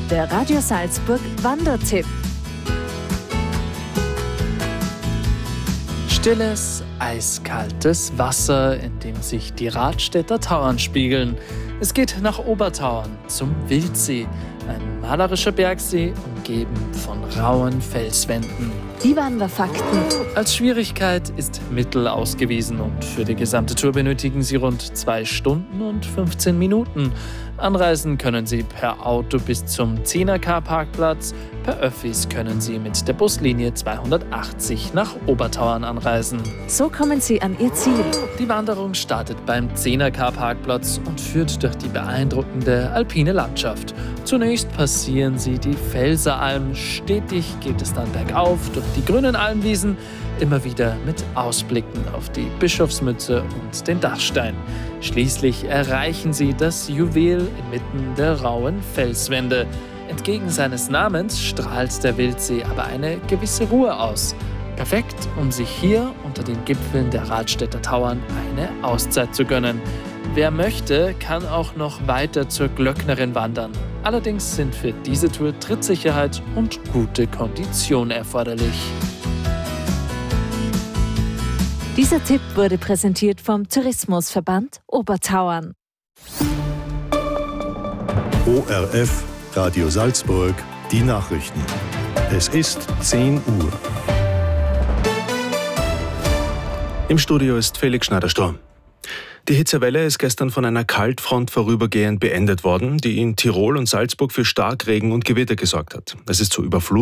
der Radio Salzburg Wandertipp. Stilles, eiskaltes Wasser, in dem sich die Radstädter Tauern spiegeln. Es geht nach Obertauern zum Wildsee, ein malerischer Bergsee, umgeben von rauen Felswänden. Die Wanderfakten. Als Schwierigkeit ist Mittel ausgewiesen und für die gesamte Tour benötigen Sie rund 2 Stunden und 15 Minuten. Anreisen können Sie per Auto bis zum 10er-K-Parkplatz. Per Öffis können Sie mit der Buslinie 280 nach Obertauern anreisen. So kommen Sie an Ihr Ziel. Die Wanderung startet beim 10er-K-Parkplatz und führt durch die beeindruckende alpine Landschaft. Zunächst passieren Sie die Felseralm. Stetig geht es dann bergauf durch die grünen Almwiesen, immer wieder mit Ausblicken auf die Bischofsmütze und den Dachstein. Schließlich erreichen Sie das Juwel inmitten der rauen Felswände. Entgegen seines Namens strahlt der Wildsee aber eine gewisse Ruhe aus. Perfekt, um sich hier unter den Gipfeln der Radstädter Tauern eine Auszeit zu gönnen. Wer möchte, kann auch noch weiter zur Glöcknerin wandern. Allerdings sind für diese Tour Trittsicherheit und gute Kondition erforderlich. Dieser Tipp wurde präsentiert vom Tourismusverband Obertauern. ORF Radio Salzburg, die Nachrichten. Es ist 10 Uhr. Im Studio ist Felix Schneider-Sturm. Die Hitzewelle ist gestern von einer Kaltfront vorübergehend beendet worden, die in Tirol und Salzburg für Starkregen und Gewitter gesorgt hat. Es ist zu Überflutungen